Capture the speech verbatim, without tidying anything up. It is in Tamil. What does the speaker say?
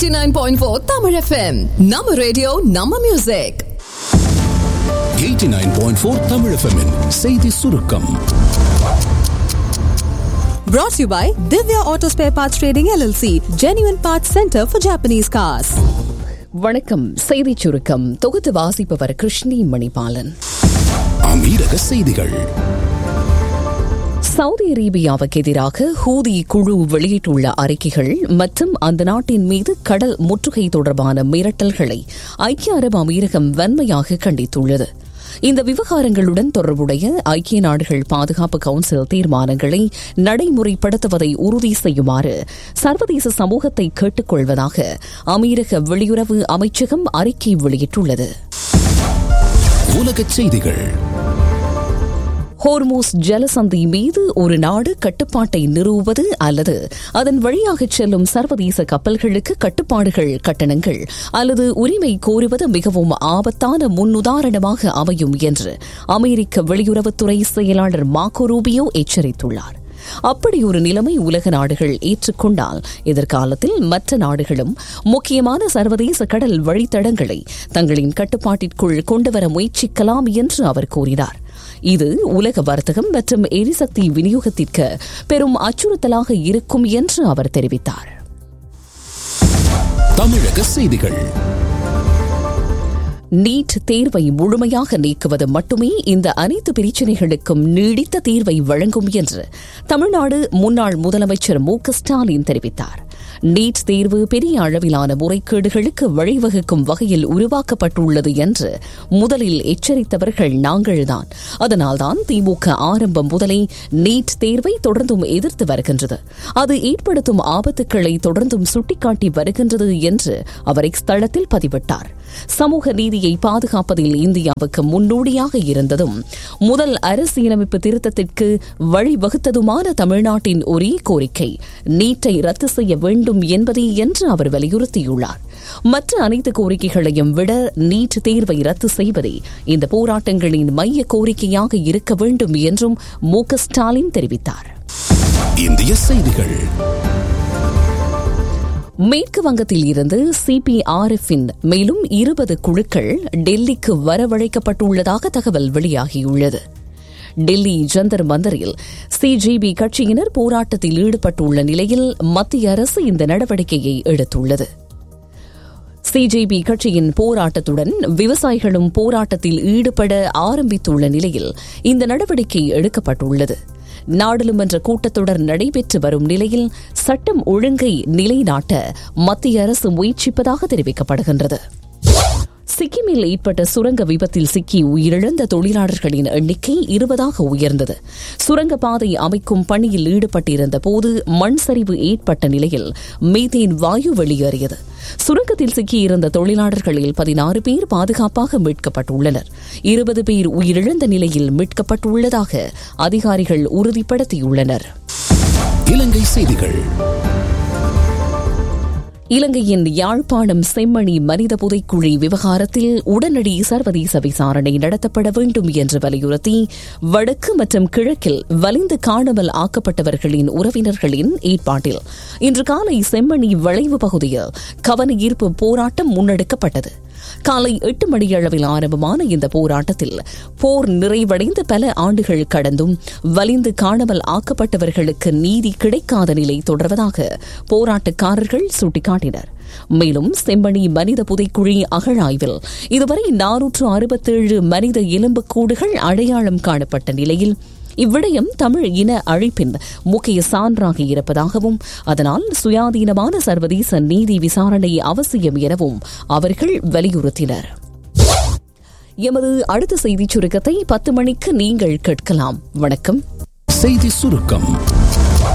eighty-nine point four Tamil F M. Nama radio, Nama music. eighty-nine point four Tamil F M in செய்தி சுருக்கம். Brought to you by Divya Auto Spare Parts Trading L L C, Genuine Parts Center for Japanese Cars. வணக்கம். செய்தி சுருக்கம் தொகுத்து வாசிப்பவர் கிருஷ்ணி மணிபாலன். அமீரக செய்திகள். சவுதி அரேபியாவுக்கு எதிராக ஹூதி குழு வெளியிட்டுள்ள அறிக்கைகள் மற்றும் அந்த நாட்டின் மீது கடல் முற்றுகை தொடர்பான மிரட்டல்களை ஐக்கிய அரபு அமீரகம் வன்மையாக கண்டித்துள்ளது. இந்த விவகாரங்களுடன் தொடர்புடைய ஐக்கிய நாடுகள் பாதுகாப்பு கவுன்சில் தீர்மானங்களை நடைமுறைப்படுத்துவதை உறுதி செய்யுமாறு சர்வதேச சமூகத்தை கேட்டுக் கொள்வதாக அமீரக வெளியுறவு அமைச்சகம் அறிக்கை வெளியிட்டுள்ளது. உலகச் செய்திகள். ஹோர்மூஸ் ஜலசந்தி மீது ஒரு நாடு கட்டுப்பாட்டை நிறுவுவது அல்லது அதன் வழியாக செல்லும் சர்வதேச கப்பல்களுக்கு கட்டுப்பாடுகள், கட்டணங்கள் அல்லது உரிமை கோருவது மிகவும் ஆபத்தான முன்னுதாரணமாக அமையும் என்று அமெரிக்க வெளியுறவுத்துறை செயலாளர் மார்க்கோ ரூபியோ எச்சரித்துள்ளார். அப்படி ஒரு நிலைமை உலக நாடுகள் ஏற்றுக்கொண்டால் எதிர்காலத்தில் மற்ற நாடுகளும் முக்கியமான சர்வதேச கடல் வழித்தடங்களை தங்களின் கட்டுப்பாட்டிற்குள் கொண்டுவர முயற்சிக்கலாம் என்று அவர் கூறினார். இது உலக வர்த்தகம் மற்றும் எரிசக்தி விநியோகத்திற்கு பெரும் அச்சுறுத்தலாக இருக்கும் என்று அவர் தெரிவித்தார். தமிழக செய்திகள். நீட் தேர்வை முழுமையாக நீக்குவது மட்டுமே இந்த அனைத்து பிரச்சினைகளுக்கும் நீடித்த தீர்வை வழங்கும் என்று தமிழ்நாடு முன்னாள் முதலமைச்சர் மு க ஸ்டாலின் தெரிவித்தார். நீட் தேர்வு பெரிய அளவிலான முறைகேடுகளுக்கு வழிவகுக்கும் வகையில் உருவாக்கப்பட்டுள்ளது என்று முதலில் எச்சரித்தவர்கள் நாங்கள்தான். அதனால்தான் திமுக ஆரம்பம் முதலே நீட் தேர்வை தொடர்ந்தும் எதிர்த்து வருகின்றது. அது ஏற்படுத்தும் ஆபத்துக்களை தொடர்ந்தும் சுட்டிக்காட்டி வருகின்றது என்று அவர் எக்ஸ் தளத்தில் பதிவிட்டார். சமூக நீதியை பாதுகாப்பதில் இந்தியாவுக்கு முன்னோடியாக இருந்ததும் முதல் அரசியலமைப்பு திருத்தத்திற்கு வழிவகுத்ததுமான தமிழ்நாட்டின் ஒரே கோரிக்கை நீட்டை ரத்து செய்ய வேண்டும் என்பதே என்று அவர் வலியுறுத்தியுள்ளார். மற்ற அனைத்து கோரிக்கைகளையும் விட நீட் தேர்வை ரத்து செய்வதே இந்த போராட்டங்களின் மைய கோரிக்கையாக இருக்க வேண்டும் என்றும் மு க ஸ்டாலின் தெரிவித்தார். இந்திய செய்திகள். மேற்கு வங்கத்தில் இருந்து சிபிஆர்எஃப்பின் மேலும் இருபது குழுக்கள் டெல்லிக்கு வரவழைக்கப்பட்டுள்ளதாக தகவல் வெளியாகியுள்ளது. டெல்லி ஜந்தர் மந்தரில் சிஜேபி கட்சியினர் போராட்டத்தில் ஈடுபட்டுள்ள நிலையில் மத்திய அரசு இந்த நடவடிக்கையை எடுத்துள்ளது. சிஜேபி கட்சியின் போராட்டத்துடன் விவசாயிகளும் போராட்டத்தில் ஈடுபட ஆரம்பித்துள்ள நிலையில் இந்த நடவடிக்கை எடுக்கப்பட்டுள்ளது. நாடாளுமன்ற கூட்டத்தொடர் நடைபெற்று வரும் நிலையில் சட்டம் ஒழுங்கை நிலைநாட்ட மத்திய அரசு முயற்சிப்பதாக தெரிவிக்கப்படுகின்றது. சிக்கிமில் ஏற்பட்ட சுரங்க விபத்தில் சிக்கி உயிரிழந்த தொழிலாளர்களின் எண்ணிக்கை இருபதாக உயர்ந்தது. சுரங்கப்பாதை அமைக்கும் பணியில் ஈடுபட்டிருந்த போது மண் சரிவு ஏற்பட்ட நிலையில் மீத்தேன் வாயு வெளியேறியது. சுரங்கத்தில் சிக்கியிருந்த தொழிலாளர்களில் பதினாறு பேர் பாதுகாப்பாக மீட்கப்பட்டுள்ளனர். இருபது பேர் உயிரிழந்த நிலையில் மீட்கப்பட்டுள்ளதாக அதிகாரிகள் உறுதிப்படுத்தியுள்ளனர். இலங்கை செய்திகள். இலங்கையின் யாழ்ப்பாணம் செம்மணி மனித புதைக்குழி விவகாரத்தில் உடனடி சர்வதேச விசாரணை நடத்தப்பட வேண்டும் என்று வலியுறுத்தி வடக்கு மற்றும் கிழக்கில் வலிந்து காணாமல் ஆக்கப்பட்டவர்களின் உறவினர்களின் ஏற்பாட்டில் இன்று காலை செம்மணி வளைவு பகுதியில் கவன ஈர்ப்பு போராட்டம் முன்னெடுக்கப்பட்டது. காலை எட்டு மணியளவில் ஆரம்பமான இந்த போராட்டத்தில் போர் நிறைவடைந்து பல ஆண்டுகள் கடந்தும் வலிந்து காணாமல் ஆக்கப்பட்டவர்களுக்கு நீதி கிடைக்காத நிலை தொடர்வதாக போராட்டக்காரர்கள் சுட்டிக்காட்டினர். மேலும் செம்மணி மனித புதைக்குழி அகழாய்வில் இதுவரை நானூற்று அறுபத்தேழு மனித எலும்புக்கூடுகள் அடையாளம் காணப்பட்ட நிலையில் இவ்விடயம் தமிழ் இன அழிப்பின் முக்கிய சான்றாக இருப்பதாகவும் அதனால் சுயாதீனமான சர்வதேச நீதி விசாரணை அவசியம் எனவும் அவர்கள் வலியுறுத்தினர். எமது அடுத்த செய்திச் சுருக்கத்தை பத்து மணிக்கு நீங்கள் கேட்கலாம். வணக்கம். செய்தி சுருக்கம்.